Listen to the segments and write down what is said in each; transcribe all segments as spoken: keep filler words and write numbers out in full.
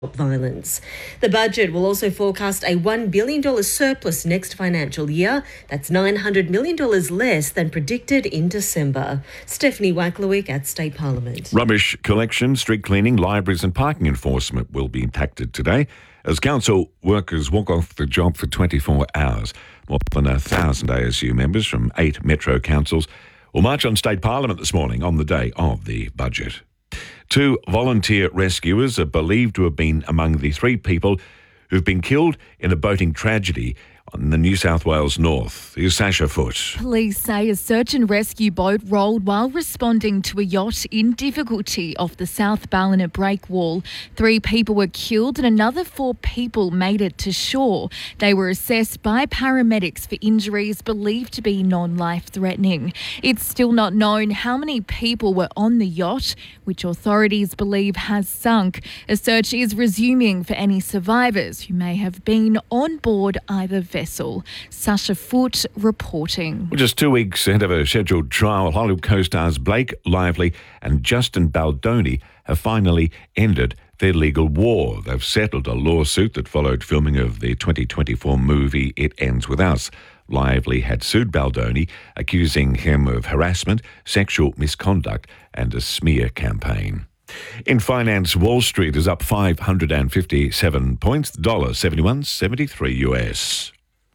violence. The budget will also forecast a one billion dollars surplus next financial year. That's nine hundred million dollars less than predicted in December. Stephanie Wacklewick at State Parliament. Rubbish collection, street cleaning, libraries and parking enforcement will be impacted today as council workers walk off the job for twenty-four hours. More than a thousand A S U members from eight metro councils will march on State Parliament this morning on the day of the budget. Two volunteer rescuers are believed to have been among the three people who've been killed in a boating tragedy on the New South Wales north. Here's Sasha Foote. Police say a search and rescue boat rolled while responding to a yacht in difficulty off the South Ballina breakwall. Three people were killed and another four people made it to shore. They were assessed by paramedics for injuries believed to be non-life-threatening. It's still not known how many people were on the yacht, which authorities believe has sunk. A search is resuming for any survivors who may have been on board either vessel. Sasha Foote reporting. Well, just two weeks ahead of a scheduled trial, Hollywood co-stars Blake Lively and Justin Baldoni have finally ended their legal war. They've settled a lawsuit that followed filming of the twenty twenty-four movie It Ends With Us. Lively had sued Baldoni, accusing him of harassment, sexual misconduct and a smear campaign. In finance, Wall Street is up five hundred fifty-seven points, the dollar seventy-one seventy-three U S.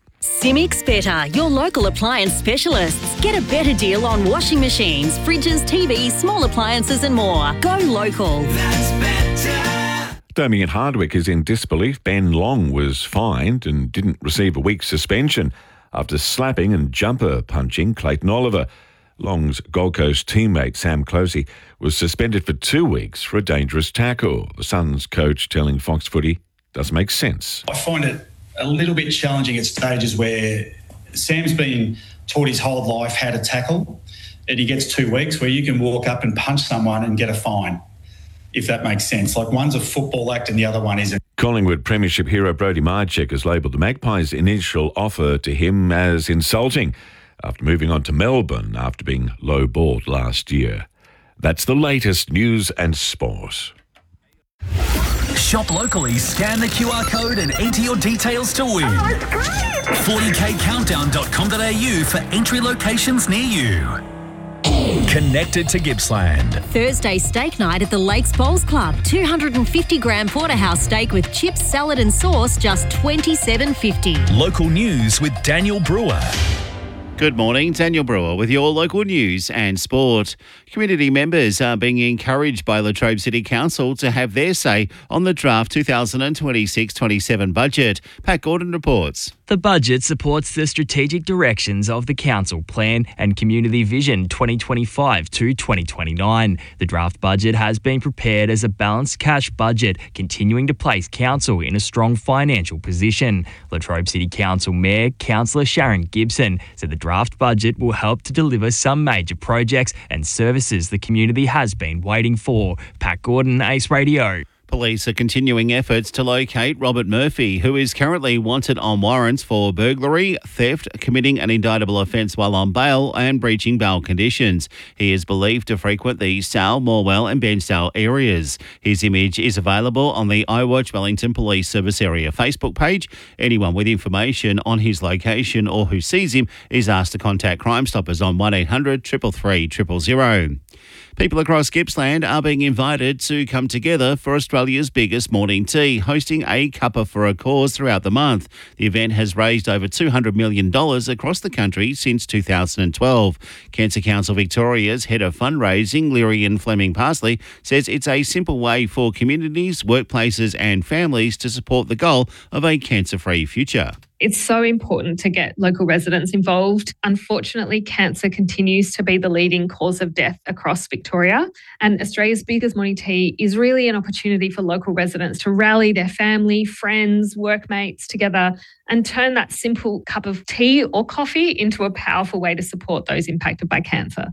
Cimix Better, your local appliance specialists. Get a better deal on washing machines, fridges, T Vs, small appliances and more. Go local. That's better. Damien Hardwick is in disbelief. Ben Long was fined and didn't receive a week's suspension after slapping and jumper punching Clayton Oliver. Long's Gold Coast teammate Sam Closey was suspended for two weeks for a dangerous tackle. The Suns coach telling Fox Footy doesn't make sense. I find it a little bit challenging at stages where Sam's been taught his whole life how to tackle, and he gets two weeks where you can walk up and punch someone and get a fine, if that makes sense. Like, one's a football act and the other one isn't. Collingwood Premiership hero Brodie Marchek has labelled the Magpies' initial offer to him as insulting after moving on to Melbourne after being low-balled last year. That's the latest news and sport. Shop locally, scan the Q R code and enter your details to win. Oh, it's great! forty k countdown dot com dot a u for entry locations near you. Connected to Gippsland. Thursday steak night at the Lakes Bowls Club. two hundred fifty gram porterhouse steak with chips, salad and sauce, just twenty-seven fifty. Local news with Daniel Brewer. Good morning, Daniel Brewer with your local news and sport. Community members are being encouraged by Latrobe City Council to have their say on the draft two thousand twenty-six twenty-seven budget. Pat Gordon reports. The budget supports the strategic directions of the Council Plan and Community Vision twenty twenty-five to twenty twenty-nine. The draft budget has been prepared as a balanced cash budget, continuing to place Council in a strong financial position. Latrobe City Council Mayor, Councillor Sharon Gibson, said the draft budget will help to deliver some major projects and services the community has been waiting for. Pat Gordon, Ace Radio. Police are continuing efforts to locate Robert Murphy, who is currently wanted on warrants for burglary, theft, committing an indictable offence while on bail and breaching bail conditions. He is believed to frequent the Sale, Morwell and Bairnsdale areas. His image is available on the iWatch Wellington Police Service Area Facebook page. Anyone with information on his location or who sees him is asked to contact Crime Stoppers on one eight hundred three three three zero zero. People across Gippsland are being invited to come together for Australia's biggest morning tea, hosting a Cuppa for a Cause throughout the month. The event has raised over two hundred million dollars across the country since two thousand twelve. Cancer Council Victoria's head of fundraising, Lyrian Fleming Parsley, says it's a simple way for communities, workplaces and families to support the goal of a cancer-free future. It's so important to get local residents involved. Unfortunately, cancer continues to be the leading cause of death across Victoria, and Australia's biggest morning tea is really an opportunity for local residents to rally their family, friends, workmates together and turn that simple cup of tea or coffee into a powerful way to support those impacted by cancer.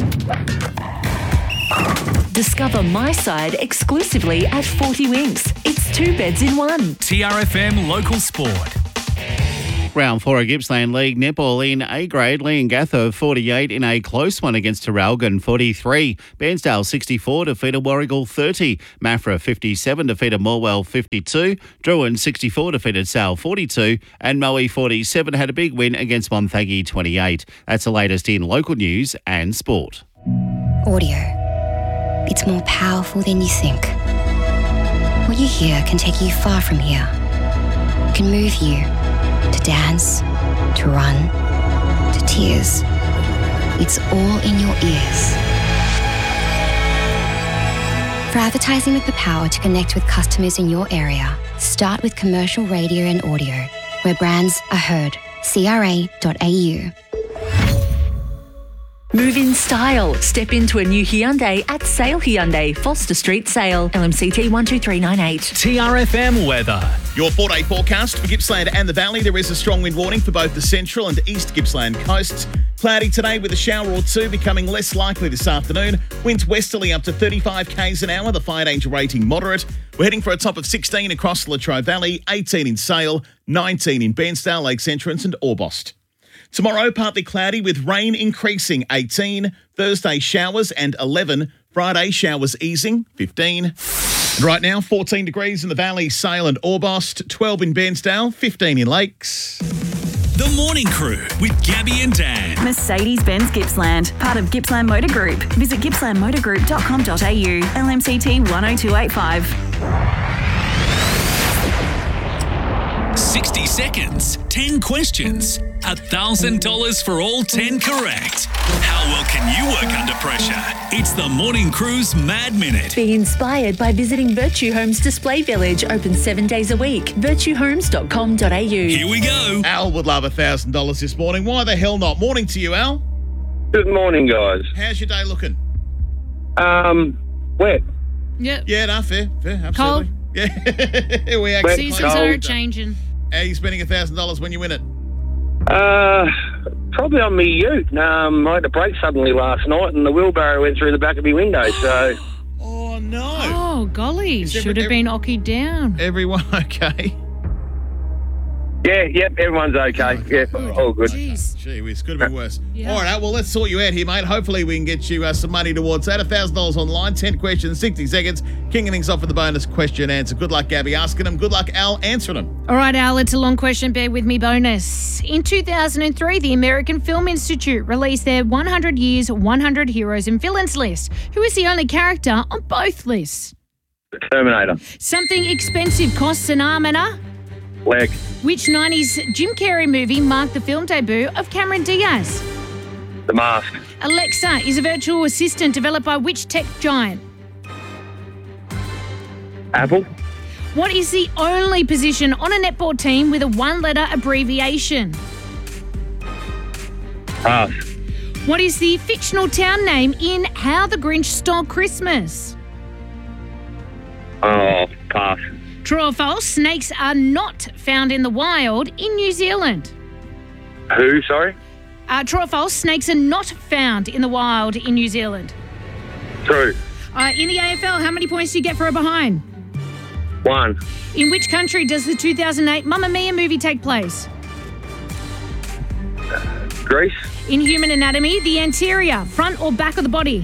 Discover My Side exclusively at forty Winks. It's two beds in one. T R F M Local Sport. Round four of Gippsland League netball in A grade. Leongatha forty-eight in a close one against Terralgan forty-three. Bairnsdale sixty-four defeated Warrigal thirty. Maffra fifty-seven defeated Morwell fifty-two. Druin sixty-four defeated Sale forty-two. And Moe forty-seven had a big win against Wonthaggi twenty-eight. That's the latest in local news and sport. Audio. It's more powerful than you think. What you hear can take you far from here. It can move you to dance, to run, to tears. It's all in your ears. For advertising with the power to connect with customers in your area, start with commercial radio and audio, where brands are heard. C R A dot A U. Move in style. Step into a new Hyundai at Sale Hyundai, Foster Street Sale. L M C T one two three nine eight. T R F M weather. Your four-day forecast for Gippsland and the Valley. There is a strong wind warning for both the central and east Gippsland coasts. Cloudy today with a shower or two, becoming less likely this afternoon. Winds westerly up to thirty-five kays an hour, the fire danger rating moderate. We're heading for a top of sixteen across the Latrobe Valley, eighteen in Sale, nineteen in Bairnsdale, Lakes Entrance and Orbost. Tomorrow, partly cloudy with rain increasing, eighteen. Thursday, showers and eleven. Friday, showers easing, fifteen. And right now, fourteen degrees in the Valley, Sale and Orbost, twelve in Bairnsdale, fifteen in Lakes. The Morning Crew with Gabby and Dan. Mercedes-Benz Gippsland, part of Gippsland Motor Group. Visit gippsland motor group dot com dot a u. L M C T one oh two eight five. sixty seconds, ten questions, one thousand dollars for all ten correct. How well can you work under pressure? It's the Morning Crew's Mad Minute. Be inspired by visiting Virtue Homes Display Village, open seven days a week. virtue homes dot com dot a u. Here we go. Al would love one thousand dollars this morning. Why the hell not? Morning to you, Al. Good morning, guys. How's your day looking? Um, wet. Yep. Yeah, no, fair, fair, absolutely. Cold. Yeah, we actually Seasons are changing. How are you spending one thousand dollars when you win it? Uh, probably on me ute. Um, I had a break suddenly last night and the wheelbarrow went through the back of my window, so... Oh, no. Oh, golly. Is Should every- have been ockied down. Everyone okay? Yeah, yep, everyone's okay. Yeah, all good. Jeez. Gee whiz, could have been worse. Yeah. All right, Al, well, let's sort you out here, mate. Hopefully we can get you uh, some money towards that. one thousand dollars online, ten questions, sixty seconds. Kicking things off with the bonus question answer. Good luck, Gabby, asking them. Good luck, Al, answering them. All right, Al, it's a long question. Bear with me, bonus. In two thousand three, the American Film Institute released their one hundred years, one hundred Heroes and Villains list. Who is the only character on both lists? The Terminator. Something expensive costs an arm and a... Leg. Which nineties Jim Carrey movie marked the film debut of Cameron Diaz? The Mask. Alexa is a virtual assistant developed by which tech giant? Apple. What is the only position on a netball team with a one-letter abbreviation? Pass. What is the fictional town name in How the Grinch Stole Christmas? Oh, pass. True or false, snakes are not found in the wild in New Zealand. Who, sorry? Uh, true or false, snakes are not found in the wild in New Zealand. True. Uh, in the A F L, how many points do you get for a behind? One. In which country does the two thousand eight Mamma Mia movie take place? Greece. In human anatomy, the anterior, front or back of the body?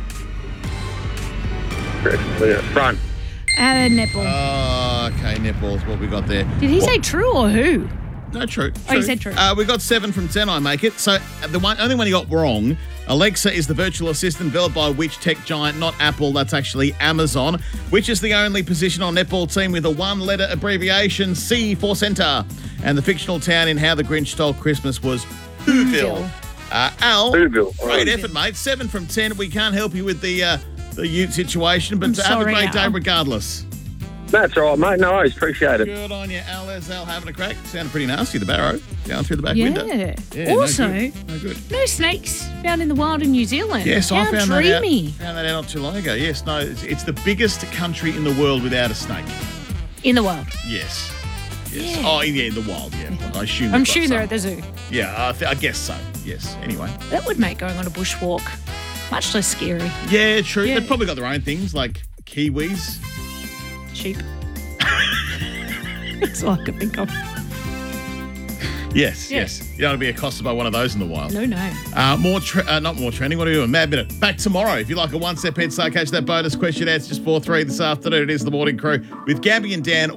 Front. Uh, netball. Oh, okay, netball's what we got there. Did he What- say true or who? No, true. Oh, he said true. Uh, we got seven from ten, I make it. So uh, the one, only one you got wrong, Alexa is the virtual assistant developed by which tech giant, not Apple, that's actually Amazon. Which is the only position on netball team with a one-letter abbreviation, C for centre. And the fictional town in How the Grinch Stole Christmas was Whoville. Uh, Al, Whoville. great effort, mate. Seven from ten. We can't help you with the uh, the ute situation, but I'm have sorry, a great day Al. regardless. That's all right, mate. No worries. Appreciate it. Good on you, Al. There's Al having a crack. Sounded pretty nasty, the barrow, down through the back Yeah. window. Yeah, Also, no good. No good. no snakes found in the wild in New Zealand. Yes, How I found dreamy. that out. Found that out not too long ago. Yes, no, it's, it's the biggest country in the world without a snake. In the wild. Yes. Yes. Yeah. Oh, yeah, in the wild. Yeah, I assume. I'm they've got sure they're some. at the zoo. Yeah, I, th- I guess so. Yes. Anyway. That would make going on a bushwalk much less scary. Yeah, true. Yeah. They've probably got their own things like kiwis. Sheep. That's all I could think of. Yes, Yeah. yes. You don't want to be accosted by one of those in the wild. No, no. Uh, more, tre- uh, not more trending. What are we doing? Mad Minute. Back tomorrow. If you like a one-step head start, catch that bonus question answer just four three this afternoon. It is the Morning Crew with Gabby and Dan.